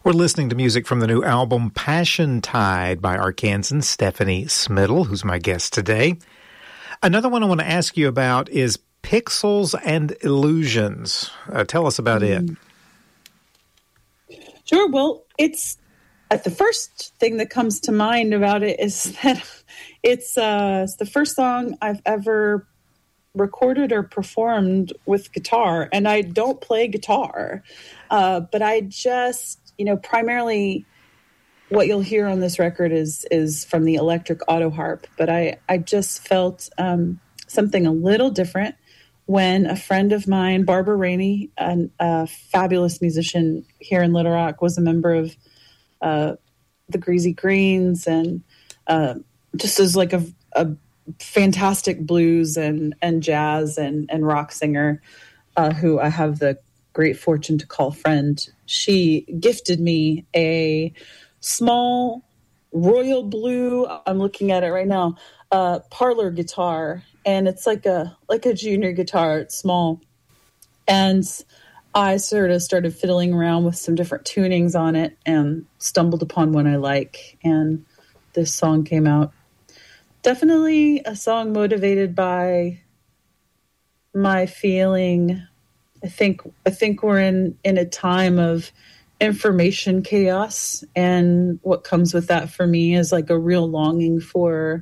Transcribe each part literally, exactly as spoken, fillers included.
We're listening to music from the new album Passion Tide by Arkansan Stephanie Smittle, who's my guest today. Another one I want to ask you about is Pixels and Illusions. Uh, tell us about mm. it. Sure. Well, it's uh, the first thing that comes to mind about it is that it's, uh, it's the first song I've ever recorded or performed with guitar, and I don't play guitar, uh, but I just, you know, primarily what you'll hear on this record is is from the electric auto harp, but I, I just felt um, something a little different when a friend of mine, Barbara Rainey, an, a fabulous musician here in Little Rock, was a member of uh, the Greasy Greens, and uh, just as like a, a fantastic blues and, and jazz and, and rock singer uh, who I have the great fortune to call friend. She gifted me a small royal blue, I'm looking at it right now, uh, parlor guitar. And it's like a like a junior guitar. It's small. And I sort of started fiddling around with some different tunings on it and stumbled upon one I like. And this song came out. Definitely a song motivated by my feeling. I think I think we're in, in a time of information chaos, and what comes with that for me is like a real longing for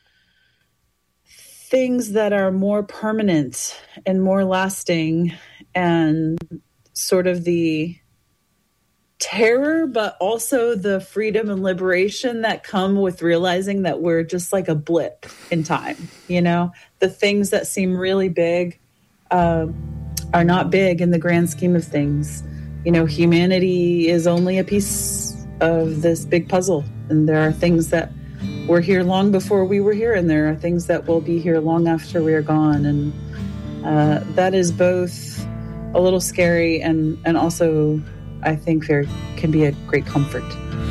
things that are more permanent and more lasting, and sort of the terror, but also the freedom and liberation that come with realizing that we're just like a blip in time. You know, the things that seem really big uh, are not big in the grand scheme of things. You know, humanity is only a piece of this big puzzle, and there are things that were here long before we were here, and there are things that will be here long after we're gone, and uh, that is both a little scary and, and also, I think, there can be a great comfort.